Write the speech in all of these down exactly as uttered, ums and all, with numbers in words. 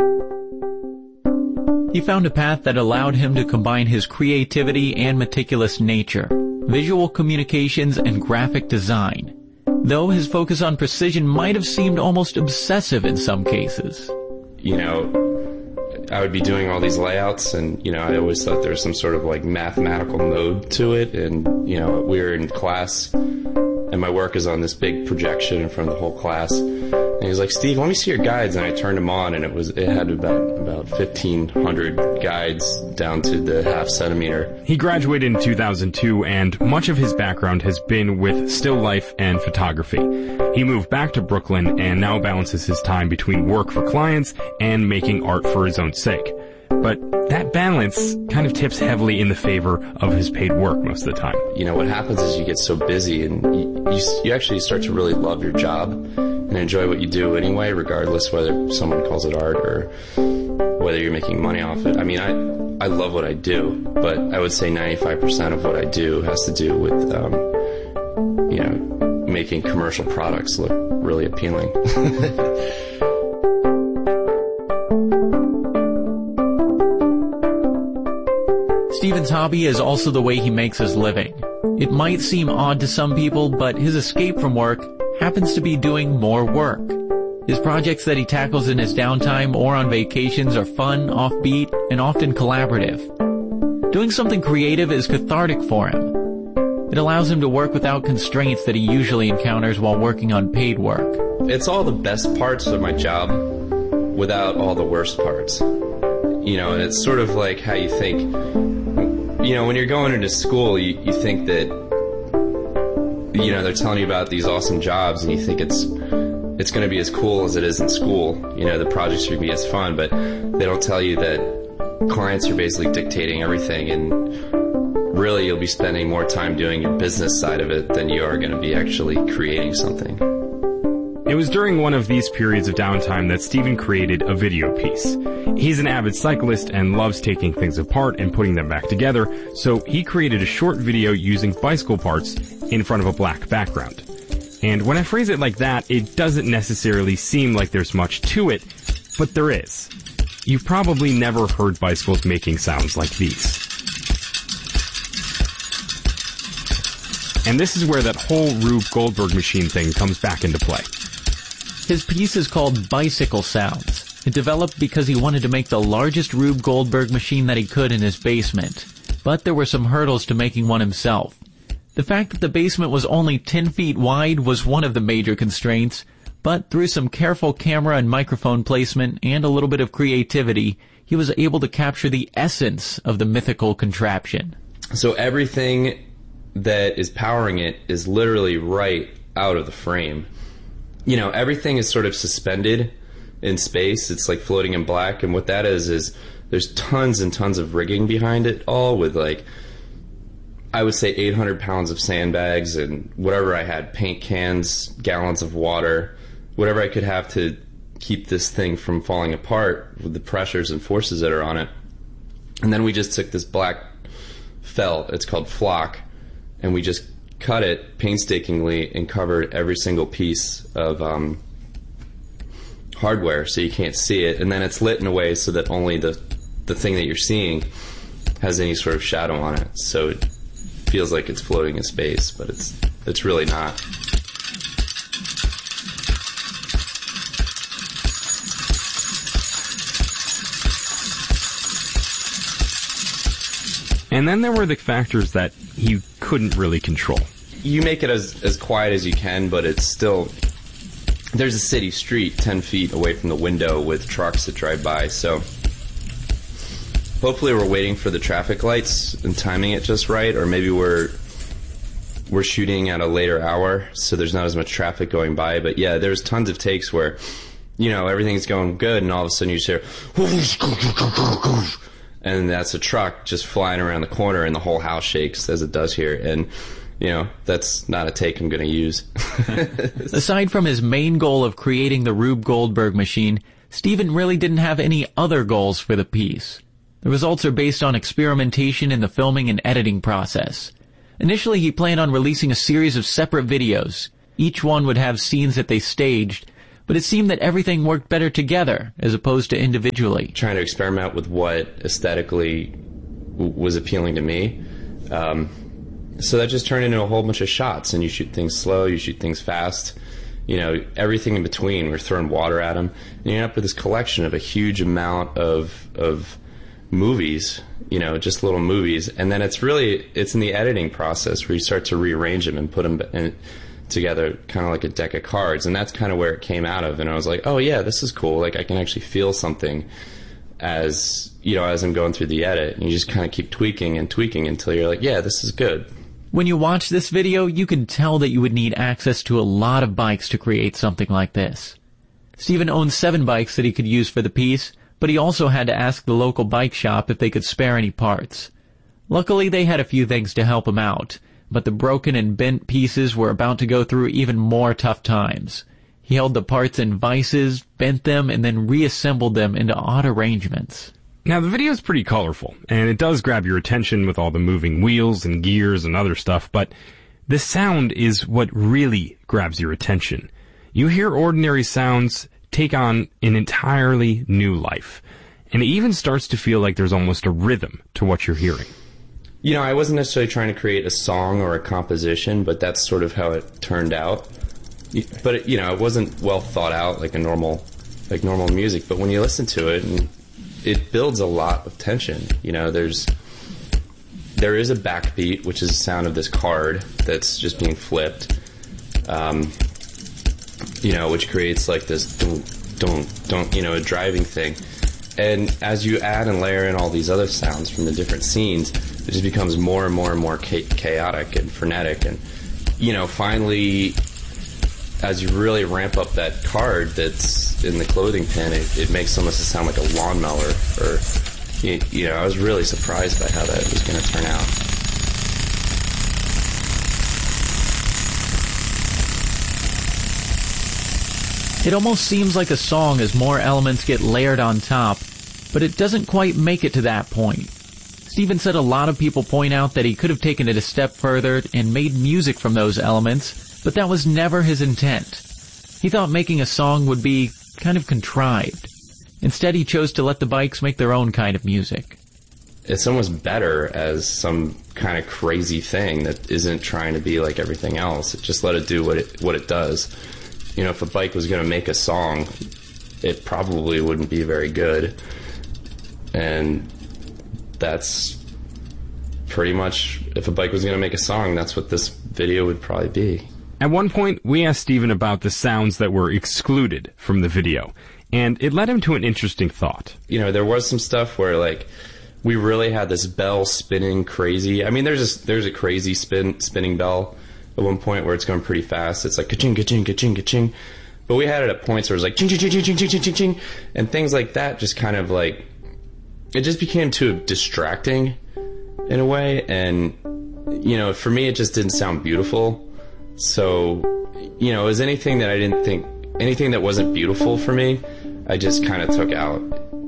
He found a path that allowed him to combine his creativity and meticulous nature, visual communications, and graphic design, though his focus on precision might have seemed almost obsessive in some cases. You know, I would be doing all these layouts, and, you know, I always thought there was some sort of, like, mathematical mode to it, and, you know, we were in class, and my work is on this big projection in front of the whole class. And he was like, Steve, let me see your guides. And I turned them on, and it was it had about about fifteen hundred guides down to the half centimeter. He graduated in two thousand two, and much of his background has been with still life and photography. He moved back to Brooklyn and now balances his time between work for clients and making art for his own sake. But that balance kind of tips heavily in the favor of his paid work most of the time. You know, what happens is you get so busy, and you, you, you actually start to really love your job and enjoy what you do anyway, regardless whether someone calls it art or whether you're making money off it. I mean, I I love what I do, but I would say ninety-five percent of what I do has to do with, um, you know, making commercial products look really appealing. Steven's hobby is also the way he makes his living. It might seem odd to some people, but his escape from work happens to be doing more work. His projects that he tackles in his downtime or on vacations are fun, offbeat, and often collaborative. Doing something creative is cathartic for him. It allows him to work without constraints that he usually encounters while working on paid work. It's all the best parts of my job without all the worst parts. You know, and it's sort of like how you think. You know, when you're going into school, you, you think that, you know, they're telling you about these awesome jobs, and you think it's it's going to be as cool as it is in school. You know, the projects are going to be as fun, but they don't tell you that clients are basically dictating everything, and really you'll be spending more time doing your business side of it than you are going to be actually creating something. It was during one of these periods of downtime that Steven created a video piece. He's an avid cyclist and loves taking things apart and putting them back together, so he created a short video using bicycle parts in front of a black background. And when I phrase it like that, it doesn't necessarily seem like there's much to it, but there is. You've probably never heard bicycles making sounds like these. And this is where that whole Rube Goldberg machine thing comes back into play. His piece is called Bicycle Sounds. It developed because he wanted to make the largest Rube Goldberg machine that he could in his basement. But there were some hurdles to making one himself. The fact that the basement was only ten feet wide was one of the major constraints, but through some careful camera and microphone placement and a little bit of creativity, he was able to capture the essence of the mythical contraption. So everything that is powering it is literally right out of the frame. You know, everything is sort of suspended in space. It's like floating in black, and what that is is there's tons and tons of rigging behind it, all with, like, I would say eight hundred pounds of sandbags and whatever I had, paint cans, gallons of water, whatever I could have to keep this thing from falling apart with the pressures and forces that are on it. And then we just took this black felt, it's called flock, and we just cut it painstakingly and covered every single piece of um, hardware so you can't see it. And then it's lit in a way so that only the, the thing that you're seeing has any sort of shadow on it. So it feels like it's floating in space, but it's it's really not. And then there were the factors that he couldn't really control. You make it as, as quiet as you can, but it's still... There's a city street ten feet away from the window with trucks that drive by, so... Hopefully we're waiting for the traffic lights and timing it just right, or maybe we're we're shooting at a later hour, so there's not as much traffic going by. But yeah, there's tons of takes where, you know, everything's going good, and all of a sudden you just hear... And that's a truck just flying around the corner, and the whole house shakes, as it does here. And, you know, that's not a take I'm going to use. Aside from his main goal of creating the Rube Goldberg machine, Steven really didn't have any other goals for the piece. The results are based on experimentation in the filming and editing process. Initially, he planned on releasing a series of separate videos. Each one would have scenes that they staged, but it seemed that everything worked better together as opposed to individually. Trying to experiment with what aesthetically w- was appealing to me. Um, so that just turned into a whole bunch of shots, and you shoot things slow, you shoot things fast, you know, everything in between. We're throwing water at them, and you end up with this collection of a huge amount of of movies, you know, just little movies. And then it's really, it's in the editing process where you start to rearrange them and put them in, together kind of like a deck of cards. And that's kind of where it came out of. And I was like, oh yeah, this is cool. Like I can actually feel something as, you know, as I'm going through the edit. And you just kind of keep tweaking and tweaking until you're like, yeah, this is good. When you watch this video, you can tell that you would need access to a lot of bikes to create something like this. Steven owns seven bikes that he could use for the piece, but he also had to ask the local bike shop if they could spare any parts. Luckily, they had a few things to help him out, but the broken and bent pieces were about to go through even more tough times. He held the parts in vices, bent them, and then reassembled them into odd arrangements. Now, the video is pretty colorful, and it does grab your attention with all the moving wheels and gears and other stuff, but the sound is what really grabs your attention. You hear ordinary sounds take on an entirely new life. And it even starts to feel like there's almost a rhythm to what you're hearing. You know, I wasn't necessarily trying to create a song or a composition, but that's sort of how it turned out. But, it, you know, it wasn't well thought out like a normal, like normal music. But when you listen to it, and it builds a lot of tension. You know, there's, there is a backbeat, which is the sound of this card that's just being flipped. Um, you know, which creates like this don't, don't, don't, you know, a driving thing. And as you add and layer in all these other sounds from the different scenes, it just becomes more and more and more chaotic and frenetic. And, you know, finally, as you really ramp up that card that's in the clothing pin, it, it makes almost it sound like a lawnmower. Or, you, you know, I was really surprised by how that was going to turn out. It almost seems like a song as more elements get layered on top, but it doesn't quite make it to that point. Steven said a lot of people point out that he could have taken it a step further and made music from those elements, but that was never his intent. He thought making a song would be kind of contrived. Instead, he chose to let the bikes make their own kind of music. It's almost better as some kind of crazy thing that isn't trying to be like everything else. It just let it do what it what it does. You know, if a bike was going to make a song, it probably wouldn't be very good. And that's pretty much, if a bike was going to make a song, that's what this video would probably be. At one point, we asked Steven about the sounds that were excluded from the video, and it led him to an interesting thought. You know, there was some stuff where, like, we really had this bell spinning crazy. I mean, there's a, there's a crazy spin spinning bell at one point where it's going pretty fast. It's like ka-ching, ka-ching, ka-ching, ka-ching. But we had it at points where it was like ching, ching, ching, ching, ching, ching, ching, ching. And things like that just kind of like, it just became too distracting in a way. And, you know, for me, it just didn't sound beautiful. So, you know, as anything that I didn't think, anything that wasn't beautiful for me, I just kind of took out.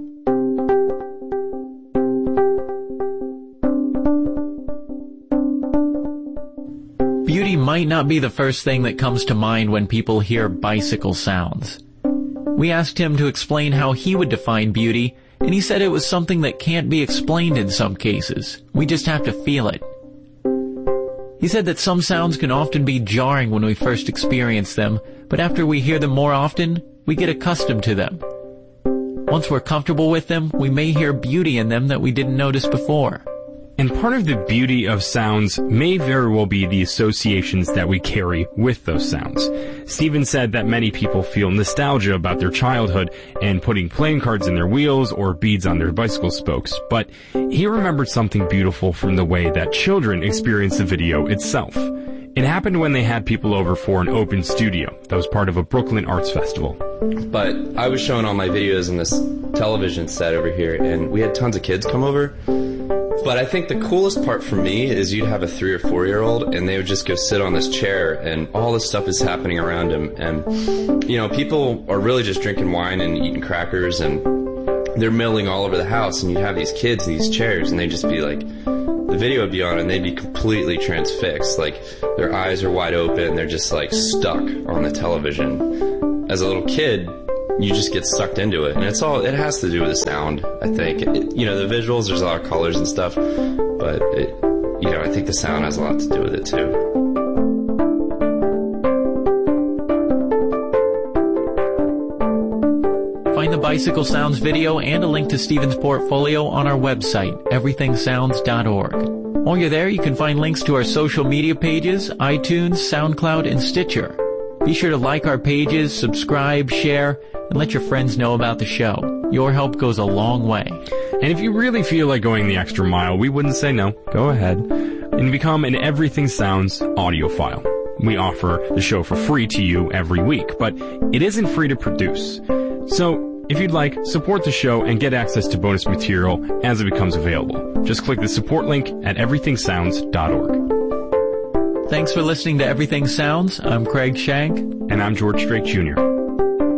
Beauty might not be the first thing that comes to mind when people hear bicycle sounds. We asked him to explain how he would define beauty, and he said it was something that can't be explained in some cases. We just have to feel it. He said that some sounds can often be jarring when we first experience them, but after we hear them more often, we get accustomed to them. Once we're comfortable with them, we may hear beauty in them that we didn't notice before. And part of the beauty of sounds may very well be the associations that we carry with those sounds. Steven said that many people feel nostalgia about their childhood and putting playing cards in their wheels or beads on their bicycle spokes, but he remembered something beautiful from the way that children experienced the video itself. It happened when they had people over for an open studio that was part of a Brooklyn Arts Festival. But I was showing all my videos in this television set over here, and we had tons of kids come over. But I think the coolest part for me is you'd have a three or four year old and they would just go sit on this chair and all this stuff is happening around him. And, you know, people are really just drinking wine and eating crackers and they're milling all over the house, and you'd have these kids in these chairs and they'd just be like, the video would be on and they'd be completely transfixed. Like their eyes are wide open. They're just like stuck on the television. as a little kid, you just get sucked into it. And it's all, it has to do with the sound, I think. It, you know, the visuals, there's a lot of colors and stuff, but it, you know, I think the sound has a lot to do with it too. Find the Bicycle Sounds video and a link to Steven's portfolio on our website, everything sounds dot org. While you're there, you can find links to our social media pages, iTunes, SoundCloud, and Stitcher. Be sure to like our pages, subscribe, share, and let your friends know about the show. Your help goes a long way. And if you really feel like going the extra mile, we wouldn't say no. Go ahead and become an Everything Sounds audiophile. We offer the show for free to you every week, but it isn't free to produce. So, if you'd like, support the show and get access to bonus material as it becomes available. Just click the support link at everything sounds dot org. Thanks for listening to Everything Sounds. I'm Craig Shank. And I'm George Strait Junior